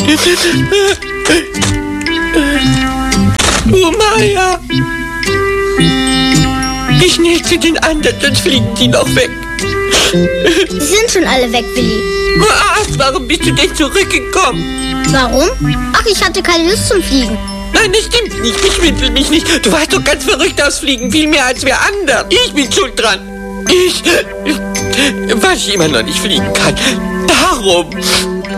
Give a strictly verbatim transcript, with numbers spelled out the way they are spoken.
Oh, Maja. Geh schnell zu den anderen, sonst fliegen die noch weg. Sie sind schon alle weg, Willi. Was? Warum bist du denn zurückgekommen? Warum? Ach, ich hatte keine Lust zum Fliegen. Nein, das stimmt nicht. Beschwindel mich nicht. Du warst doch ganz verrückt aufs Fliegen. Viel mehr als wir anderen. Ich bin schuld dran. Ich, weil ich immer noch nicht fliegen kann. Darum.